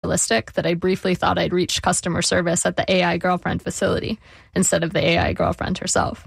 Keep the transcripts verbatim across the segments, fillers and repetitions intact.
fatalistic that I briefly thought I'd reached customer service at the A I girlfriend facility instead of the A I girlfriend herself.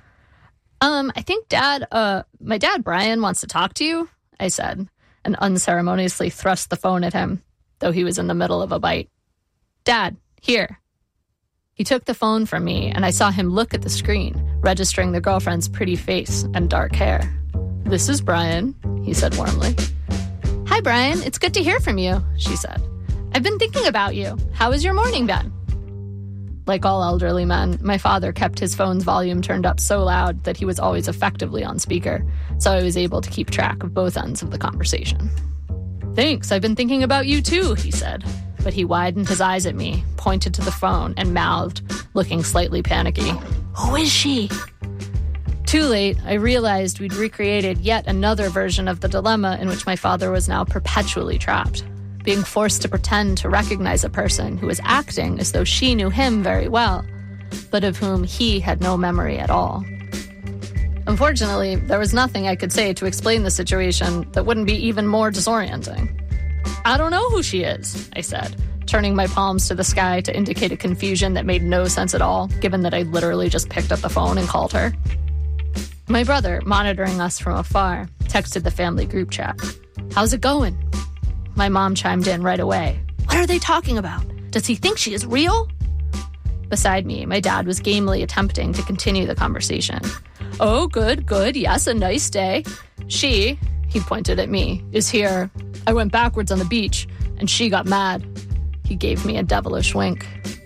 Um, I think dad, uh, my dad, Brian, wants to talk to you, I said, and unceremoniously thrust the phone at him, though he was in the middle of a bite. Dad, here. He took the phone from me, and I saw him look at the screen, registering the girlfriend's pretty face and dark hair. This is Brian, he said warmly. Hi, Brian. It's good to hear from you, she said. I've been thinking about you. How has your morning been? Like all elderly men, my father kept his phone's volume turned up so loud that he was always effectively on speaker, so I was able to keep track of both ends of the conversation. Thanks, I've been thinking about you too, he said. But he widened his eyes at me, pointed to the phone, and mouthed, looking slightly panicky, Who is she? Too late, I realized we'd recreated yet another version of the dilemma in which my father was now perpetually trapped, being forced to pretend to recognize a person who was acting as though she knew him very well, but of whom he had no memory at all. Unfortunately, there was nothing I could say to explain the situation that wouldn't be even more disorienting. I don't know who she is, I said, turning my palms to the sky to indicate a confusion that made no sense at all, given that I literally just picked up the phone and called her. My brother, monitoring us from afar, texted the family group chat. How's it going? My mom chimed in right away. What are they talking about? Does he think she is real? Beside me, my dad was gamely attempting to continue the conversation. Oh, good, good, yes, a nice day. She, he pointed at me, is here. I went backwards on the beach, and she got mad. He gave me a devilish wink.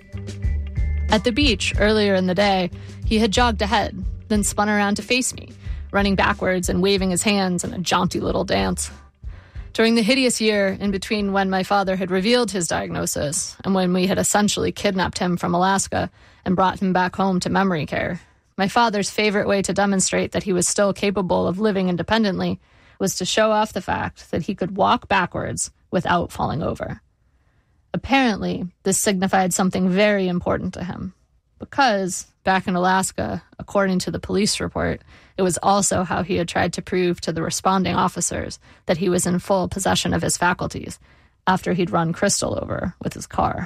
At the beach, earlier in the day, he had jogged ahead, then spun around to face me, running backwards and waving his hands in a jaunty little dance. During the hideous year in between when my father had revealed his diagnosis and when we had essentially kidnapped him from Alaska and brought him back home to memory care, my father's favorite way to demonstrate that he was still capable of living independently was to show off the fact that he could walk backwards without falling over. Apparently, this signified something very important to him, because back in Alaska, according to the police report, it was also how he had tried to prove to the responding officers that he was in full possession of his faculties after he'd run Crystal over with his car.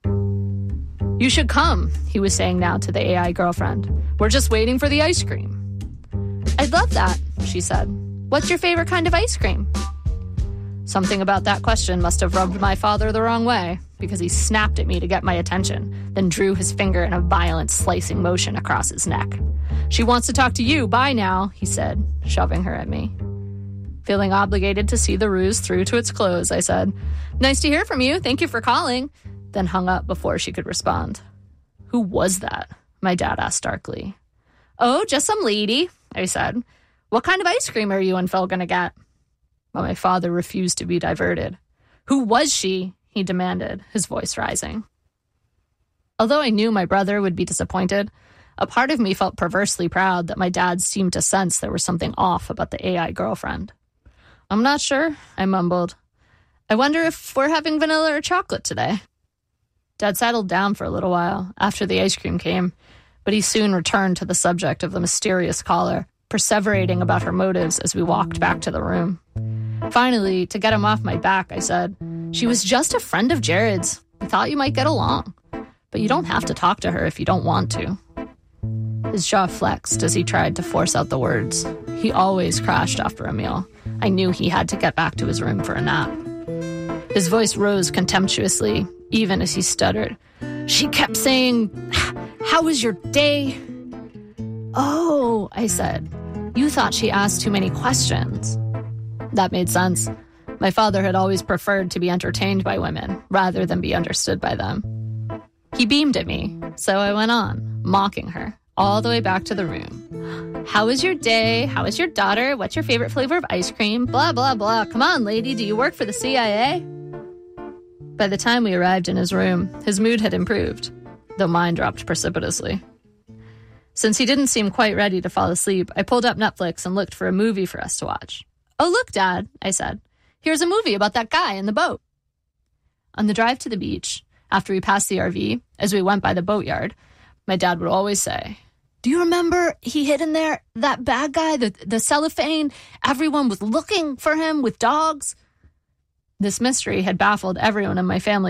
You should come, he was saying now to the A I girlfriend. We're just waiting for the ice cream. I'd love that, she said. What's your favorite kind of ice cream? Something about that question must have rubbed my father the wrong way, because he snapped at me to get my attention, then drew his finger in a violent slicing motion across his neck. She wants to talk to you, bye now, he said, shoving her at me. Feeling obligated to see the ruse through to its close, I said, Nice to hear from you, thank you for calling, then hung up before she could respond. Who was that? My dad asked darkly. Oh, just some lady, I said. What kind of ice cream are you and Phil gonna get? But my father refused to be diverted. Who was she? He demanded, his voice rising. Although I knew my brother would be disappointed, a part of me felt perversely proud that my dad seemed to sense there was something off about the A I girlfriend. I'm not sure, I mumbled. I wonder if we're having vanilla or chocolate today. Dad settled down for a little while after the ice cream came, but he soon returned to the subject of the mysterious caller, perseverating about her motives as we walked back to the room. Finally, to get him off my back, I said, She was just a friend of Jared's. I thought you might get along. But you don't have to talk to her if you don't want to. His jaw flexed as he tried to force out the words. He always crashed after a meal. I knew he had to get back to his room for a nap. His voice rose contemptuously, even as he stuttered. She kept saying, How was your day? Oh, I said. You thought she asked too many questions. That made sense. My father had always preferred to be entertained by women rather than be understood by them. He beamed at me, so I went on, mocking her, all the way back to the room. How was your day? How is your daughter? What's your favorite flavor of ice cream? Blah, blah, blah. Come on, lady, do you work for the C I A? By the time we arrived in his room, his mood had improved, though mine dropped precipitously. Since he didn't seem quite ready to fall asleep, I pulled up Netflix and looked for a movie for us to watch. Oh, look, Dad, I said. Here's a movie about that guy in the boat. On the drive to the beach, after we passed the R V, as we went by the boatyard, my dad would always say, Do you remember he hid in there, that bad guy, the, the cellophane? Everyone was looking for him with dogs. This mystery had baffled everyone in my family